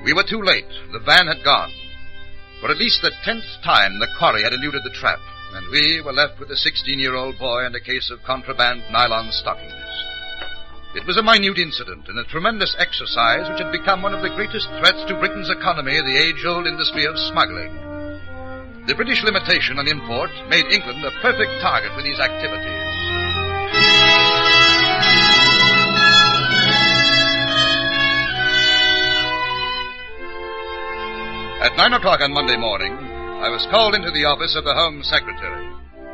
We were too late. The van had gone. For at least the 10th time, the quarry had eluded the trap, and we were left with a 16-year-old boy and a case of contraband nylon stockings. It was a minute incident and a tremendous exercise which had become one of the greatest threats to Britain's economy, the age-old industry of smuggling. The British limitation on import made England a perfect target for these activities. At 9 o'clock on Monday morning, I was called into the office of the Home Secretary.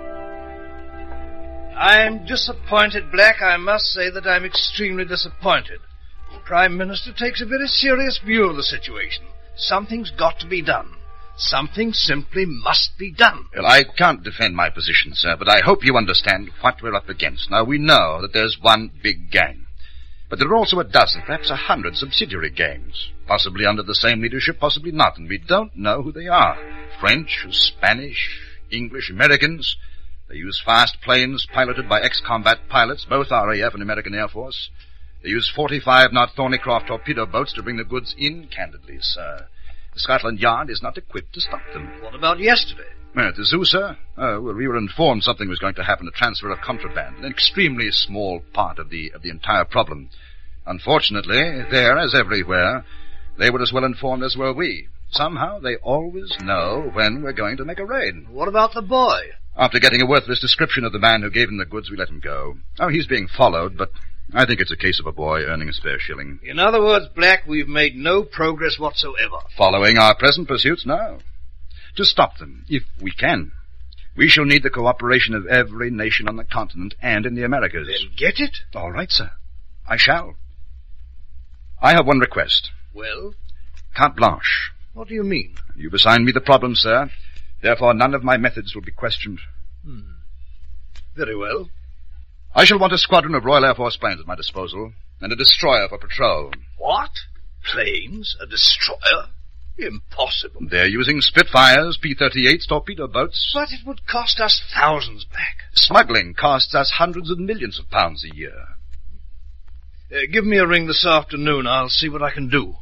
I'm disappointed, Black. I must say that I'm extremely disappointed. The Prime Minister takes a very serious view of the situation. Something's got to be done. Something simply must be done. Well, I can't defend my position, sir, but I hope you understand what we're up against. Now, we know that there's one big gang. But there are also a dozen, perhaps 100 subsidiary gangs, possibly under the same leadership, possibly not, and we don't know who they are. French, Spanish, English, Americans. They use fast planes piloted by ex-combat pilots, both RAF and American Air Force. They use 45-knot Thornycroft torpedo boats to bring the goods in, candidly, sir. The Scotland Yard is not equipped to stop them. What about yesterday? At the zoo, sir? Oh, well, we were informed something was going to happen, a transfer of contraband, an extremely small part of the entire problem. Unfortunately, there, as everywhere, they were as well informed as were we. Somehow they always know when we're going to make a raid. What about the boy? After getting a worthless description of the man who gave him the goods, we let him go. Oh, he's being followed, but I think it's a case of a boy earning a spare shilling. In other words, Black, we've made no progress whatsoever. Following our present pursuits, no. To stop them, if we can, we shall need the cooperation of every nation on the continent and in the Americas. Then get it? All right, sir. I shall. I have one request. Well? Carte blanche. What do you mean? You've assigned me the problem, sir. Therefore, none of my methods will be questioned. Very well. I shall want a squadron of Royal Air Force planes at my disposal, and a destroyer for patrol. What? Planes? A destroyer? Impossible. They're using Spitfires, P-38s, torpedo boats. But it would cost us thousands, Black. Smuggling costs us hundreds of millions of pounds a year. Give me a ring this afternoon. I'll see what I can do.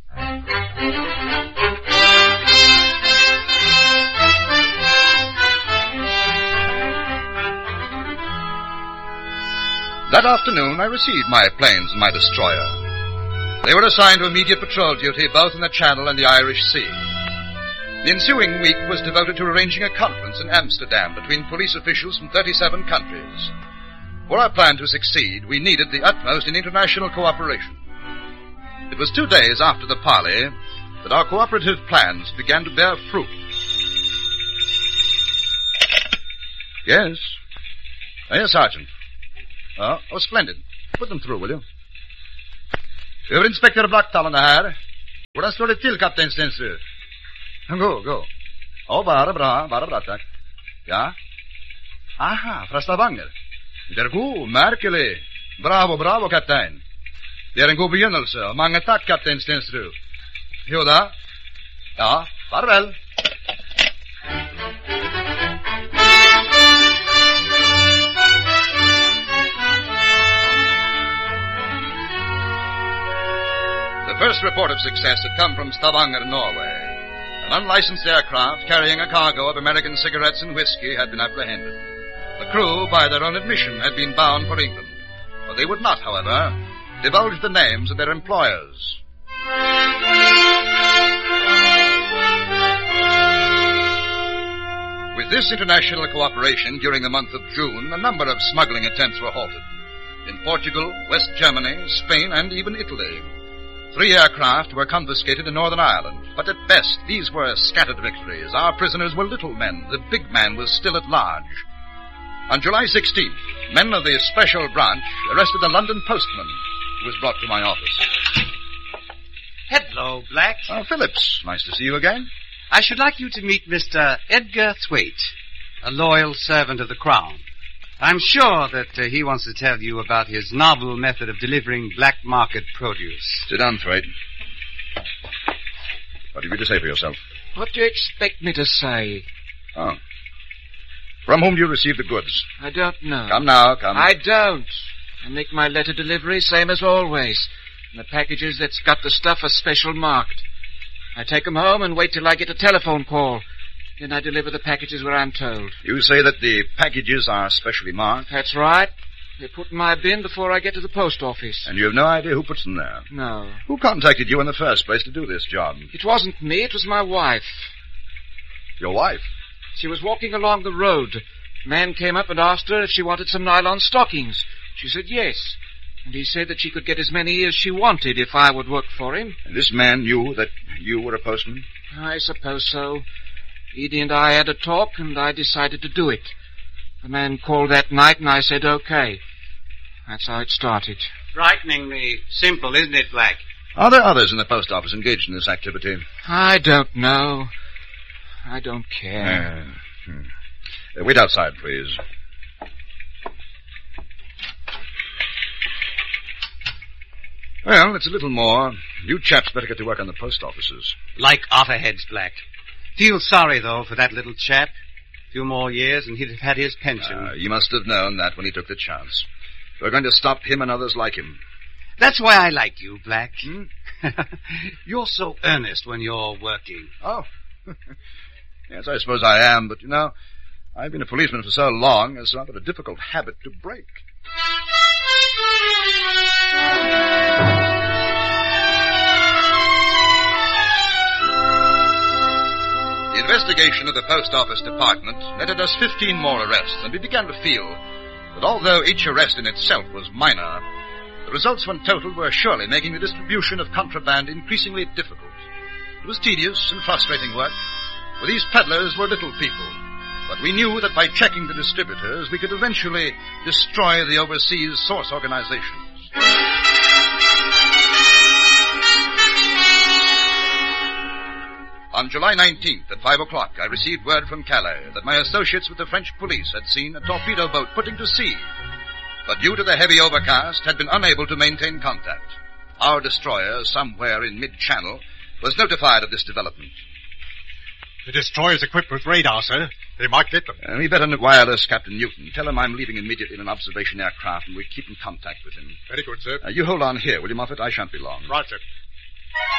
That afternoon, I received my planes and my destroyer. They were assigned to immediate patrol duty both in the Channel and the Irish Sea. The ensuing week was devoted to arranging a conference in Amsterdam between police officials from 37 countries. For our plan to succeed, we needed the utmost in international cooperation. It was 2 days after the parley that our cooperative plans began to bear fruit. Yes. Yes, Sergeant. Oh, splendid. Put them through, will you? Överinspektör Blacktallen är här. Hvordan står det till, kapten Stensrud? Gå. Bara bra, tack. Ja? Aha, från Stavanger. Det är god, märkelig. Bravo, kapten. Det är en god begynnelse. Många tack, kapten Stensrud. Jo da. Ja, farväl. The first report of success had come from Stavanger, Norway. An unlicensed aircraft carrying a cargo of American cigarettes and whiskey had been apprehended. The crew, by their own admission, had been bound for England. But they would not, however, divulge the names of their employers. With this international cooperation during the month of June, a number of smuggling attempts were halted. In Portugal, West Germany, Spain, and even Italy. 3 aircraft were confiscated in Northern Ireland, but at best these were scattered victories. Our prisoners were little men. The big man was still at large. On July 16th, men of the Special Branch arrested a London postman who was brought to my office. Hello, Black. Oh, Phillips, nice to see you again. I should like you to meet Mr. Edgar Thwaite, a loyal servant of the Crown. I'm sure that he wants to tell you about his novel method of delivering black market produce. Sit down, Thwaite. What have you to say for yourself? What do you expect me to say? Oh. From whom do you receive the goods? I don't know. Come now, come. I don't. I make my letter delivery same as always. And the packages that's got the stuff are special marked. I take them home and wait till I get a telephone call. Then I deliver the packages where I'm told. You say that the packages are specially marked? That's right. They're put in my bin before I get to the post office. And you have no idea who puts them there? No. Who contacted you in the first place to do this job? It wasn't me, it was my wife. Your wife? She was walking along the road. A man came up and asked her if she wanted some nylon stockings. She said yes. And he said that she could get as many as she wanted if I would work for him. And this man knew that you were a postman? I suppose so. Edie and I had a talk, and I decided to do it. The man called that night, and I said okay. That's how it started. Frighteningly simple, isn't it, Black? Are there others in the post office engaged in this activity? I don't know. I don't care. Wait outside, please. Well, it's a little more. You chaps better get to work on the post offices. Like otterheads, Black. Feel sorry, though, for that little chap. A few more years and he'd have had his pension. You must have known that when he took the chance. We're going to stop him and others like him. That's why I like you, Black. You're so earnest when you're working. Oh. Yes, I suppose I am, but, I've been a policeman for so long, it's rather a difficult habit to break. The investigation of the post office department netted us 15 more arrests, and we began to feel that although each arrest in itself was minor, the results when totaled were surely making the distribution of contraband increasingly difficult. It was tedious and frustrating work, for these peddlers were little people, but we knew that by checking the distributors, we could eventually destroy the overseas source organizations. On July 19th at 5 o'clock, I received word from Calais that my associates with the French police had seen a torpedo boat putting to sea, but due to the heavy overcast, had been unable to maintain contact. Our destroyer, somewhere in mid-channel, was notified of this development. The destroyer's equipped with radar, sir. They might get them. We better wireless Captain Newton. Tell him I'm leaving immediately in an observation aircraft, and we keep in contact with him. Very good, sir. You hold on here, will you, Moffat? I shan't be long. Right, sir.